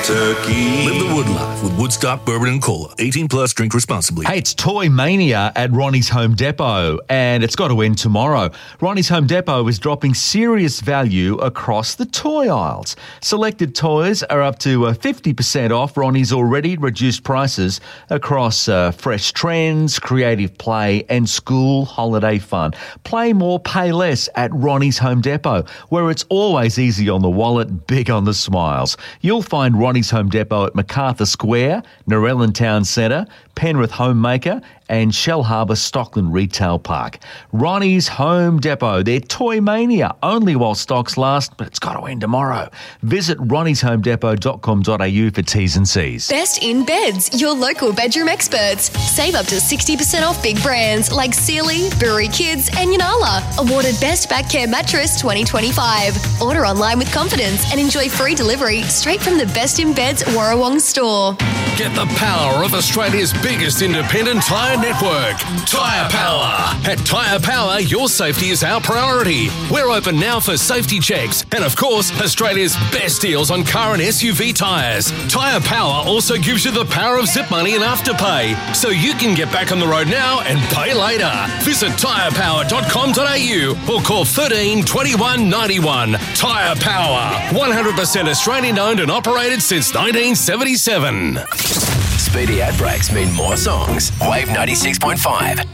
Turkey. Live the wood life with Woodstock Bourbon and Cola. 18 plus, drink responsibly. Hey, it's Toy Mania at Ronnie's Home Depot, and it's got to end tomorrow. Ronnie's Home Depot is dropping serious value across the toy aisles. Selected toys are up to 50% off Ronnie's already reduced prices across fresh trends, creative play, and school holiday fun. Play more, pay less at Ronnie's Home Depot, where it's always easy on the wallet, big on the smiles. You'll find Ronnie's Home Depot at MacArthur Square, Narellan Town Centre, Penrith Homemaker, and Shell Harbour Stockland Retail Park. Ronnie's Home Depot, their Toy Mania, only while stocks last, but it's got to end tomorrow. Visit ronnieshomedepot.com.au for T's and C's. Best in Beds, your local bedroom experts. Save up to 60% off big brands like Sealy, Bury Kids, and Yanala. Awarded Best Back Care Mattress 2025. Order online with confidence and enjoy free delivery straight from the Best in Beds Warrawong store. Get the power of Australia's biggest independent tyre network, Tyre Power. At Tyre Power, your safety is our priority. We're open now for safety checks and, of course, Australia's best deals on car and SUV tyres. Tyre Power also gives you the power of zip money and afterpay, so you can get back on the road now and pay later. Visit tyrepower.com.au or call 13 21 91. Tyre Power, 100% Australian owned and operated since 1977. Speedy ad breaks mean more songs. Wave 96.5.